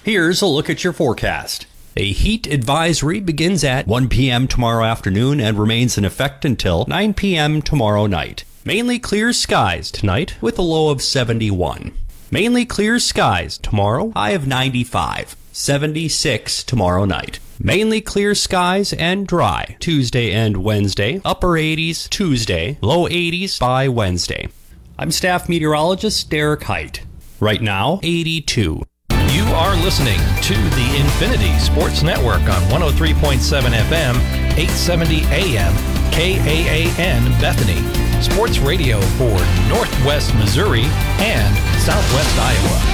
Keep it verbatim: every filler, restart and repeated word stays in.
Here's a look at your forecast. A heat advisory begins at one p.m. tomorrow afternoon and remains in effect until nine p.m. tomorrow night. Mainly clear skies tonight with a low of seventy-one. Mainly clear skies tomorrow, high of ninety-five. seventy-six tomorrow night. Mainly clear skies and dry Tuesday and Wednesday. Upper eighties Tuesday, low eighties by Wednesday. I'm staff meteorologist Derek Height. Right now, eighty-two. You are listening to the Infinity Sports Network on one oh three point seven F M, eight seventy A M, K A A N Bethany. Sports radio for Northwest Missouri and Southwest Iowa.